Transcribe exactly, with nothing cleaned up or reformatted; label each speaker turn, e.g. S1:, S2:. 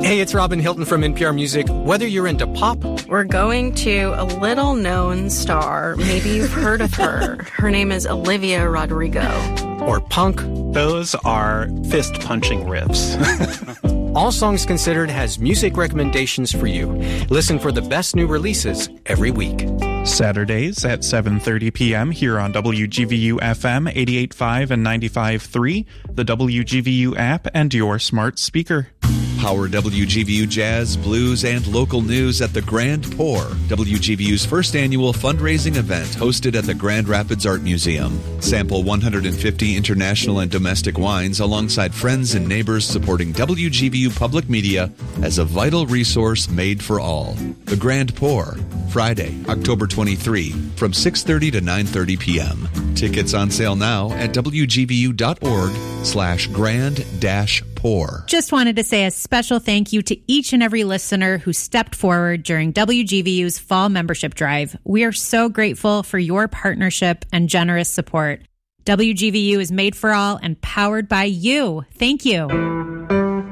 S1: Hey, it's Robin Hilton from N P R Music. Whether you're into pop,
S2: we're going to a little-known star. Maybe you've heard of her. Her name is Olivia Rodrigo.
S1: Or punk,
S3: those are fist-punching riffs.
S1: All Songs Considered has music recommendations for you. Listen for the best new releases every week.
S4: Saturdays at seven thirty p.m. here on W G V U F M eighty-eight point five and ninety-five point three, the W G V U app, and your smart speaker.
S5: Power W G V U Jazz, Blues, and local news at the Grand Pour, W G V U's first annual fundraising event hosted at the Grand Rapids Art Museum. Sample one hundred fifty international and domestic wines alongside friends and neighbors supporting W G V U Public Media as a vital resource made for all. The Grand Pour, Friday, October twenty-third, from six thirty to nine thirty p.m. Tickets on sale now at W G V U dot org slash grand dash pour.
S6: Just wanted to say a special thank you to each and every listener who stepped forward during W G V U's fall membership drive. We are so grateful for your partnership and generous support. W G V U is made for all and powered by you. Thank you.